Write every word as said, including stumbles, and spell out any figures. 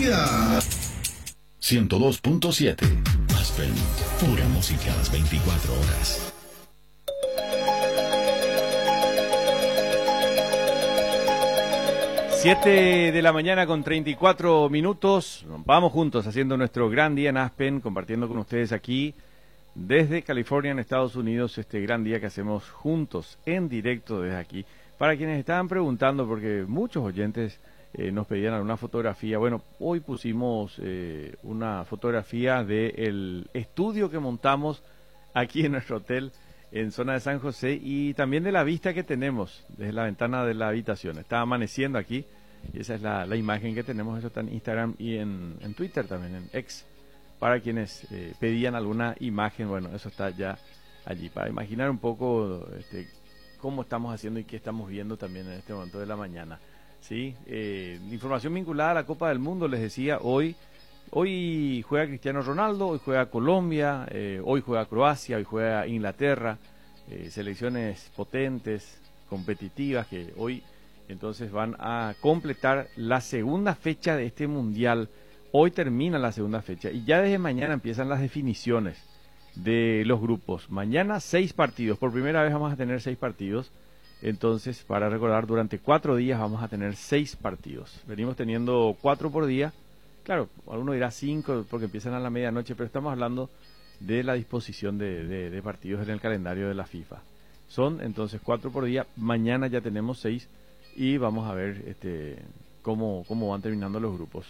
día. ciento dos punto siete. Aspen, pura música a las veinticuatro horas. siete de la mañana con treinta y cuatro minutos. Vamos juntos haciendo nuestro gran día en Aspen, compartiendo con ustedes aquí desde California, en Estados Unidos, este gran día que hacemos juntos, en directo desde aquí. Para quienes estaban preguntando, porque muchos oyentes eh, nos pedían alguna fotografía, bueno, hoy pusimos eh, una fotografía del estudio que montamos aquí en nuestro hotel en zona de San José, y también de la vista que tenemos desde la ventana de la habitación. Está amaneciendo aquí y esa es la, la imagen que tenemos. Eso está en Instagram y en, en Twitter también, en X, para quienes eh, pedían alguna imagen. Bueno, eso está ya allí, para imaginar un poco este, cómo estamos haciendo y qué estamos viendo también en este momento de la mañana. ¿Sí? Eh, información vinculada a la Copa del Mundo, les decía, hoy Hoy juega Cristiano Ronaldo, hoy juega Colombia, eh, hoy juega Croacia, hoy juega Inglaterra, eh, selecciones potentes, competitivas, que hoy entonces van a completar la segunda fecha de este mundial. Hoy termina la segunda fecha y ya desde mañana empiezan las definiciones de los grupos. Mañana seis partidos, por primera vez vamos a tener seis partidos. Entonces, para recordar, durante cuatro días vamos a tener seis partidos. Venimos teniendo cuatro por día. Claro, alguno dirá cinco porque empiezan a la medianoche, pero estamos hablando de la disposición de, de, de partidos en el calendario de la FIFA. Son entonces cuatro por día, mañana ya tenemos seis y vamos a ver este cómo, cómo van terminando los grupos.